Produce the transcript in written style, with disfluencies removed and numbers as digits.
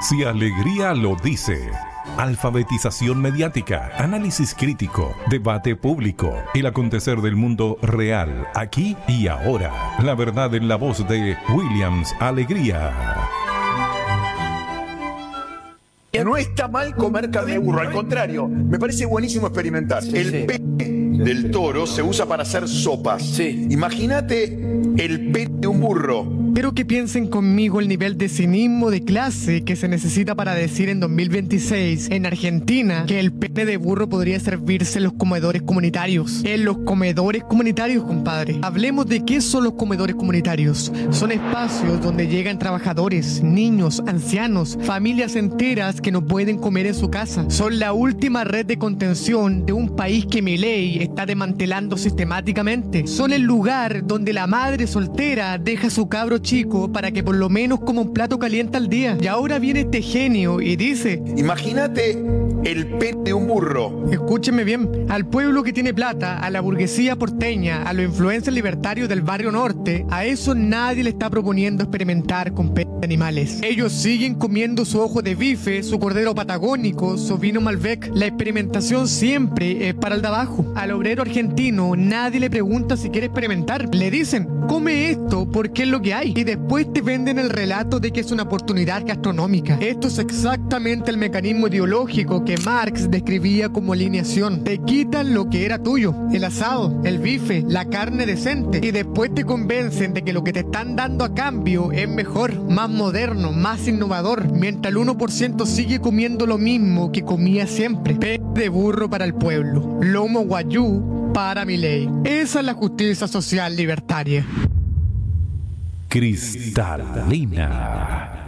Si Alegría lo dice. Alfabetización mediática, análisis crítico, debate público, el acontecer del mundo real, aquí y ahora. La verdad en la voz de Williams Alegría. No está mal comer carne de burro, al contrario, me parece buenísimo experimentar. El pene del toro se usa para hacer sopas. Imagínate el pene de un burro. Quiero que piensen conmigo el nivel de cinismo de clase que se necesita para decir en 2026 en Argentina que el pene de burro podría servirse en los comedores comunitarios. En los comedores comunitarios, compadre. Hablemos de qué son los comedores comunitarios. Son espacios donde llegan trabajadores, niños, ancianos, familias enteras que no pueden comer en su casa. Son la última red de contención de un país que Milei está desmantelando sistemáticamente. Son el lugar donde la madre soltera deja a su cabro chico para que por lo menos coma un plato caliente al día. Y ahora viene este genio y dice: imagínate el pene de un burro. Escúcheme bien, al pueblo que tiene plata, a la burguesía porteña, a los influencers libertarios del barrio norte, a eso nadie le está proponiendo experimentar con penes de animales. Ellos siguen comiendo su ojo de bife, su cordero patagónico, su vino Malbec. La experimentación siempre es para el de abajo. Al obrero argentino nadie le pregunta si quiere experimentar. Le dicen: come esto porque es lo que hay. Y después te venden el relato de que es una oportunidad gastronómica. Esto es exactamente el mecanismo ideológico que Marx describía como alineación. Te quitan lo que era tuyo, el asado, el bife, la carne decente, y después te convencen de que lo que te están dando a cambio es mejor, más moderno, más innovador, mientras el 1% sigue comiendo lo mismo que comía siempre. Pene de burro para el pueblo, lomo guayú para Milei. Esa es la justicia social libertaria. Cristalina.